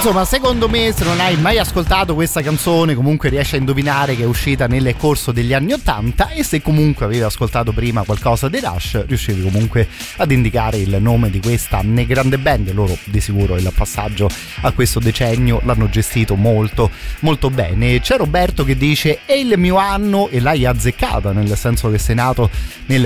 Insomma, secondo me, se non hai mai ascoltato questa canzone, comunque riesci a indovinare che è uscita nel corso degli anni 80, e se comunque avevi ascoltato prima qualcosa dei Rush, riuscivi comunque ad indicare il nome di questa grande band. Loro di sicuro il passaggio a questo decennio l'hanno gestito molto molto bene. C'è Roberto che dice: è il mio anno, e l'hai azzeccata, nel senso che sei nato nel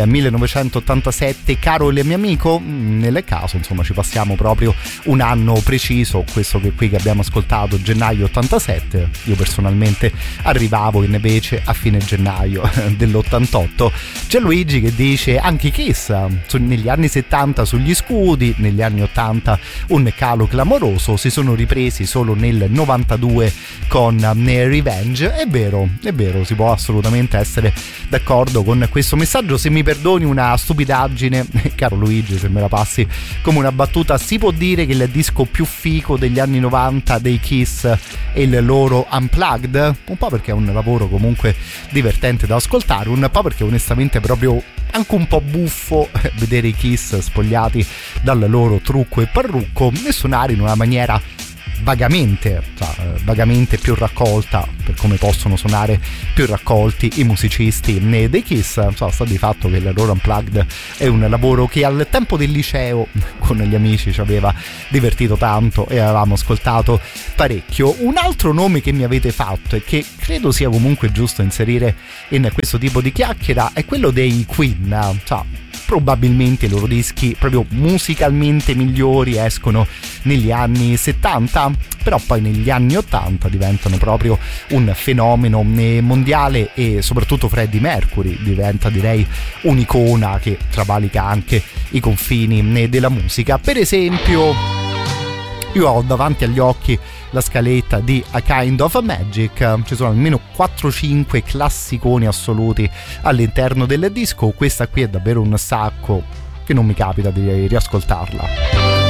1987, caro il mio amico. Nel caso, insomma, ci passiamo proprio un anno preciso, questo che qui che abbiamo ascoltato, gennaio 87. Io personalmente arrivavo invece a fine gennaio dell'88. C'è Luigi che dice: anche Kiss negli anni 70 sugli scudi, negli anni 80 un calo clamoroso, si sono ripresi solo nel 92 con Revenge. È vero, si può assolutamente essere d'accordo con questo messaggio. Se mi perdoni una stupidaggine, caro Luigi, se me la passi come una battuta, si può dire che il disco più fico degli anni 90 dei Kiss è il loro Unplugged? Un po' perché è un lavoro comunque divertente da ascoltare, un po' perché onestamente è proprio anche un po' buffo vedere i Kiss spogliati dal loro trucco e parrucco e suonare in una maniera vagamente più raccolta, per come possono suonare più raccolti i musicisti dei Kiss. Sta di fatto che il loro Unplugged è un lavoro che al tempo del liceo con gli amici ci aveva divertito tanto e avevamo ascoltato parecchio. Un altro nome che mi avete fatto e che credo sia comunque giusto inserire in questo tipo di chiacchiera è quello dei Queen. Probabilmente i loro dischi proprio musicalmente migliori escono negli anni 70, però poi negli anni 80 diventano proprio un fenomeno mondiale, e soprattutto Freddie Mercury diventa, direi, un'icona che travalica anche i confini della musica. Per esempio, io ho davanti agli occhi la scaletta di A Kind of Magic, ci sono almeno 4-5 classiconi assoluti all'interno del disco. Questa qui è davvero un sacco che non mi capita di riascoltarla.